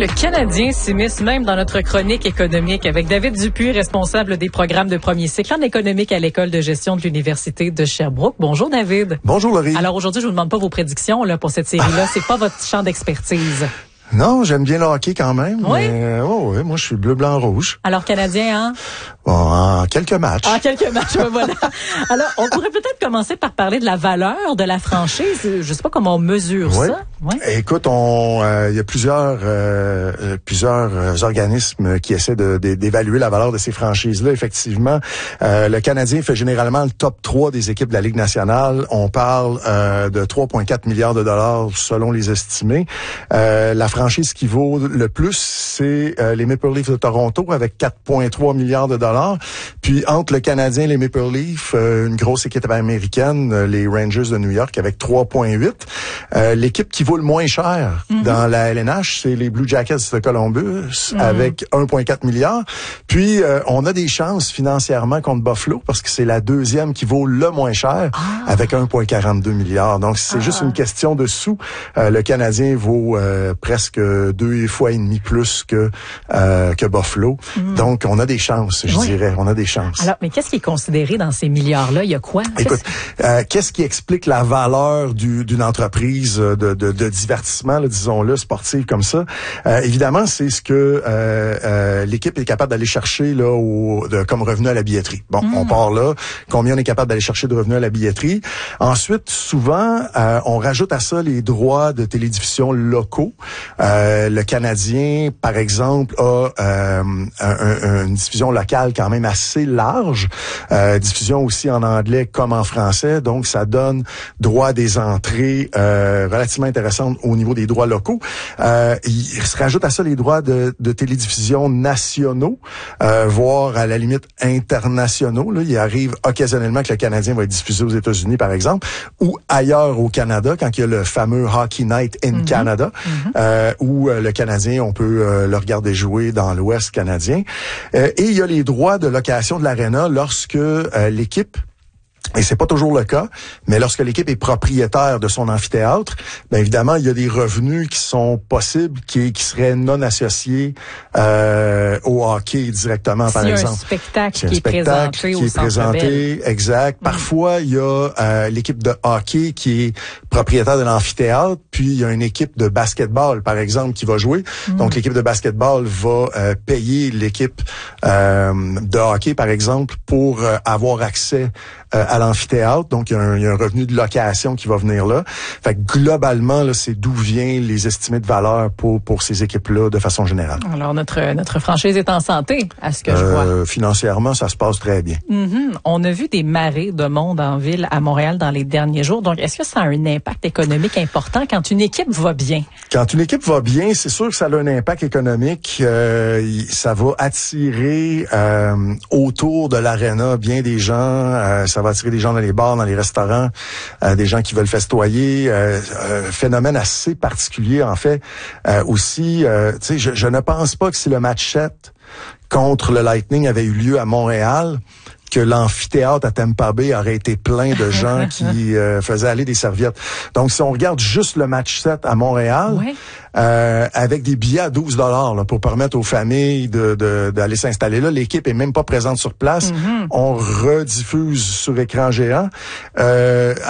le Canadien s'immisce même dans notre chronique économique avec David Dupuis, responsable des programmes de premier cycle en économique à l'École de gestion de l'Université de Sherbrooke. Bonjour David. Bonjour Laurie. Alors aujourd'hui, je vous demande pas vos prédictions là pour cette série-là. C'est pas votre champ d'expertise. Non, j'aime bien le hockey quand même. Oui? Mais, oui, moi je suis bleu, blanc, rouge. Alors Canadien, hein? Bon, en quelques matchs. En quelques matchs, voilà. Alors, on pourrait peut-être commencer par parler de la valeur de la franchise. Je sais pas comment on mesure ça. Oui. Écoute, il y a plusieurs organismes qui essaient d'évaluer la valeur de ces franchises-là. Effectivement, le Canadien fait généralement le top 3 des équipes de la Ligue nationale. On parle de 3,4 milliards de dollars selon les estimés. La franchise qui vaut le plus, c'est les Maple Leafs de Toronto avec 4,3 milliards de dollars. Puis entre le Canadien et les Maple Leafs, une grosse équipe américaine, les Rangers de New York avec 3,8. L'équipe qui vaut le moins cher dans la LNH, c'est les Blue Jackets de Columbus avec 1,4 milliard. Puis on a des chances financièrement contre Buffalo parce que c'est la deuxième qui vaut le moins cher avec 1,42 milliard. Donc c'est juste une question de sous. Le Canadien vaut presque 2,5 fois plus que Buffalo. Donc on a des chances, je dirais, on a des chances. Alors, mais qu'est-ce qui est considéré dans ces milliards-là? Il y a quoi? Écoute, qu'est-ce qui explique la valeur d'une entreprise de divertissement, là, disons-le, sportive comme ça? Évidemment, c'est ce que l'équipe est capable d'aller chercher là comme revenu à la billetterie. Bon, on part là. Combien on est capable d'aller chercher de revenus à la billetterie? Ensuite, souvent, on rajoute à ça les droits de télédiffusion locaux. Le Canadien, par exemple, a une diffusion locale quand même assez large. Diffusion aussi en anglais comme en français. Donc, ça donne droit des entrées relativement intéressantes au niveau des droits locaux. Il se rajoute à ça les droits de télédiffusion nationaux, voire à la limite internationaux. Là, il arrive occasionnellement que le Canadien va être diffusé aux États-Unis, par exemple, ou ailleurs au Canada, quand il y a le fameux Hockey Night in Canada, où le Canadien, on peut le regarder jouer dans l'Ouest canadien. Et il y a les droits de location de l'aréna lorsque l'équipe, et c'est pas toujours le cas, mais lorsque l'équipe est propriétaire de son amphithéâtre, bien évidemment, il y a des revenus qui sont possibles, qui seraient non associés au hockey directement, par exemple. Un spectacle qui est présenté au Centre Bell. Exact. Parfois, il y a l'équipe de hockey qui est propriétaire de l'amphithéâtre, puis il y a une équipe de basketball, par exemple, qui va jouer. Donc, l'équipe de basketball va payer l'équipe de hockey, par exemple, pour avoir accès à l'amphithéâtre. Donc, il y a un revenu de location qui va venir là. Fait que globalement, là, c'est d'où viennent les estimés de valeur pour ces équipes-là de façon générale. Alors, notre franchise est en santé, à ce que je vois. Financièrement, ça se passe très bien. On a vu des marées de monde en ville à Montréal dans les derniers jours. Donc, est-ce que ça a un impact économique important quand une équipe va bien? Quand une équipe va bien, c'est sûr que ça a un impact économique. Ça va attirer autour de l'aréna bien des gens. Ça va attirer des gens dans les bars, dans les restaurants, des gens qui veulent festoyer. Phénomène assez particulier, en fait. Aussi, tu sais, je ne pense pas que si le match 7 contre le Lightning avait eu lieu à Montréal, que l'amphithéâtre à Tampa Bay aurait été plein de gens qui faisaient aller des serviettes. Donc, si on regarde juste le match 7 à Montréal, avec des billets à 12 $ là, pour permettre aux familles d'aller s'installer là, l'équipe est même pas présente sur place. On rediffuse sur écran géant.